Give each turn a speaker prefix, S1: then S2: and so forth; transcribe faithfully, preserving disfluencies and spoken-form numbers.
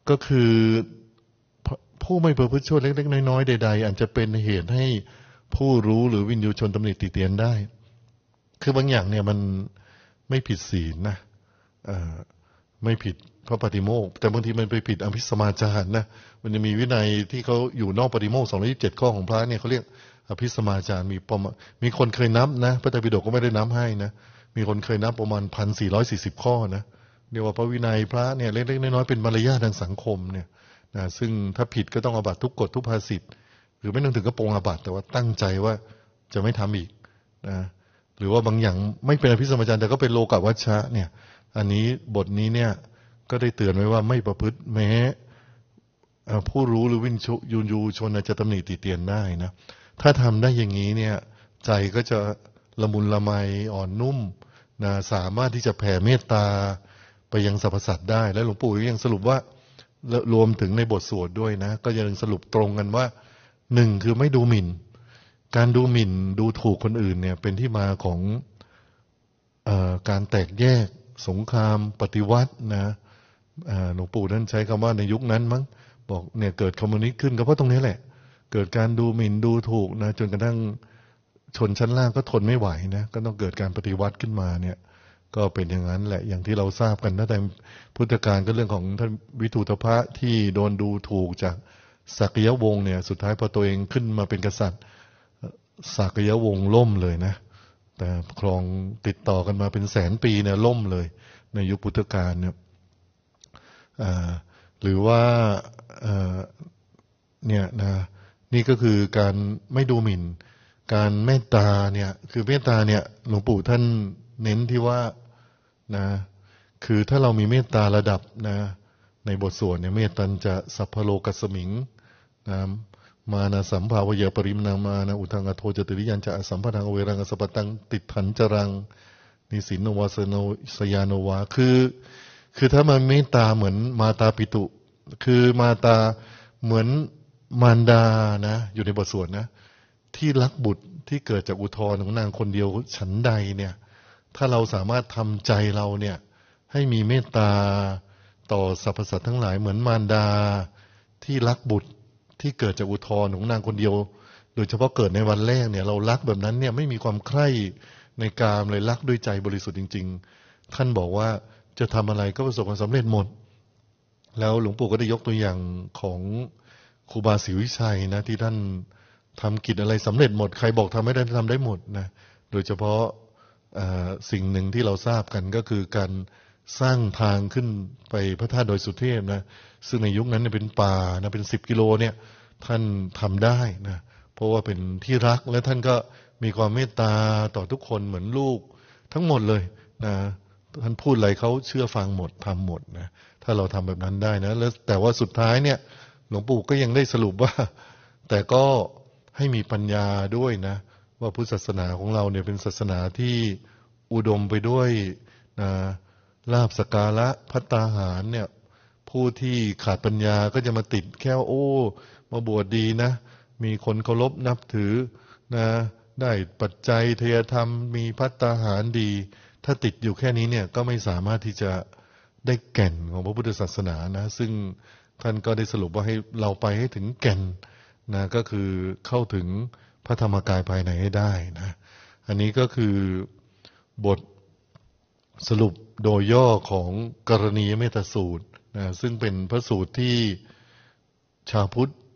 S1: ก็คือผู้ไม่ประพฤติชั่วเล็กๆน้อยๆใดๆอาจจะเป็นเหตุให้ผู้รู้หรือวินยูชนตำหนิติเตียนได้คือบางอย่างเนี่ยมันไม่ผิดศีลนะไม่ผิดพระปฏิโมกข์แต่บางทีมันไปผิดอภิสมาจารนะมันจะมีวินัยที่เขาอยู่นอกปฏิโมกข์สองร้อยยี่สิบเจ็ดข้อของพระเนี่ยเขาเรียกอภิสมาจารมีประมาณมีคนเคยนับนะพระไตรปิฎกก็ไม่ได้นับให้นะมีคนเคยนับประมาณพันสี่ร้อยสี่สิบข้อนะเรียกว่าพระวินัยพระเนี่ยเล็กๆน้อยๆเป็นมารยาททางสังคมเนี่ยนะซึ่งถ้าผิดก็ต้องอาบัติทุกกฎทุกภาษิตหรือไม่ต้องถึงกับปรงอาบัติแต่ว่าตั้งใจว่าจะไม่ทำอีกนะหรือว่าบางอย่างไม่เป็นอภิสมาจารแต่ก็เป็นโลกวัชชะเนี่ยอันนี้บทนี้เนี่ยก็ได้เตือนไว้ว่าไม่ประพฤติแม้ผู้รู้หรือวินยูยูชนจะตำหนิติเตียนได้นะถ้าทำได้อย่างนี้เนี่ยใจก็จะละมุนละไมอ่อนนุ่มนะสามารถที่จะแผ่เมตตาไปยังสรรพสัตว์ได้และหลวงปู่ยังสรุปว่ารวมถึงในบทสวดด้วยนะก็ยังสรุปตรงกันว่าหนึ่งคือไม่ดูหมิ่นการดูหมิ่นดูถูกคนอื่นเนี่ยเป็นที่มาของเอ่อการแตกแยกสงครามปฏิวัตินะหลวงปู่ท่านใช้คำว่าในยุคนั้นมั้งบอกเนี่ยเกิดคอมมิวนิสต์ขึ้นก็เพราะตรงนี้แหละเกิดการดูหมิ่นดูถูกนะจนกระทั่งชนชั้นล่างก็ทนไม่ไหวนะก็ต้องเกิดการปฏิวัติขึ้นมาเนี่ยก็เป็นอย่างนั้นแหละอย่างที่เราทราบกันนะแต่พุทธกาลก็เรื่องของท่านวิทูตภะที่โดนดูถูกจากสักยวงศ์เนี่ยสุดท้ายพอตัวเองขึ้นมาเป็นกษัตริย์สักยวงศ์ล่มเลยนะแต่ครองติดต่อกันมาเป็นแสนปีเนี่ยล่มเลยในยุคพุทธกาลเนี่ยหรือว่าเนี่ยนะนี่ก็คือการไม่ดูหมิ่นการเมตตาเนี่ยคือเมตตาเนี่ยหลวงปู่ท่านเน้นที่ว่านะคือถ้าเรามีเมตตาระดับนะในบทสวดเนี่ยเมตตัญจะสัพพโลกัสมิงนะมานะสัมภาวะเยปริมนามานะอุทังอโทจติริยันจะสัมปทังอเวรังอสปตังติถันจรังนิสินโนวาสโนสยานโนวาคือคือถ้ามันเมตตาเหมือนมาตาปิตุคือมาตาเหมือนมารดานะอยู่ในบทสวดนะที่รักบุตรที่เกิดจากอุทธรของนางคนเดียวฉันใดเนี่ยถ้าเราสามารถทำใจเราเนี่ยให้มีเมตตาต่อสรรพสัตว์ทั้งหลายเหมือนมารดาที่รักบุตรที่เกิดจากอุทธรของนางคนเดียวโดยเฉพาะเกิดในวันแรกเนี่ยเรารักแบบนั้นเนี่ยไม่มีความใคร่ในกามเลยรักด้วยใจบริสุทธิ์จริงๆท่านบอกว่าจะทำอะไรก็ประสบความสำเร็จหมดแล้วหลวงปู่ก็ได้ยกตัวอย่างของครูบาศรีวิชัยนะที่ท่านทำกิจอะไรสำเร็จหมดใครบอกทำไม่ได้ทำได้หมดนะโดยเฉพาะสิ่งหนึ่งที่เราทราบกันก็คือการสร้างทางขึ้นไปพระธาตุดอยสุเทพนะซึ่งในยุคนั้นเป็นป่านะเป็นสิบกิโลเนี่ยท่านทำได้นะเพราะว่าเป็นที่รักและท่านก็มีความเมตตาต่อทุกคนเหมือนลูกทั้งหมดเลยนะท่านพูดอะไรเขาเชื่อฟังหมดทำหมดนะถ้าเราทำแบบนั้นได้นะแล้วแต่ว่าสุดท้ายเนี่ยหลวงปู่ก็ยังได้สรุปว่าแต่ก็ให้มีปัญญาด้วยนะว่าพุทธศาสนาของเราเนี่ยเป็นศาสนาที่อุดมไปด้วยนะลาภสักการะภัตตาหารเนี่ยผู้ที่ขาดปัญญาก็จะมาติดแค่โอ้มาบวชดีนะมีคนเคารพนับถือนะได้ปัจจัยเทยธรรมมีภัตตาหารดีถ้าติดอยู่แค่นี้เนี่ยก็ไม่สามารถที่จะได้แก่นของพระพุทธศาสนานะซึ่งท่านก็ได้สรุปว่าให้เราไปให้ถึงแก่นนะก็คือเข้าถึงพระธรรมกายภายในให้ได้นะอันนี้ก็คือบทสรุปโดยย่อของกรณียเมตสูตรนะซึ่งเป็นพระสูตรที่ชาวพุทธ